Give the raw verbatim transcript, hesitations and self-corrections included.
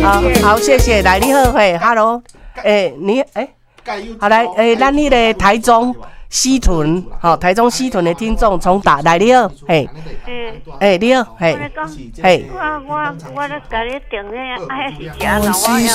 好，好，谢谢，来你好，嘿 ，Hello， 诶，你诶，好来，诶，咱迄个台中西屯，吼，台中西屯的听众从打来你好，嘿，诶，你好，嘿，嘿， 我我我咧甲你订咧，哎是食老我。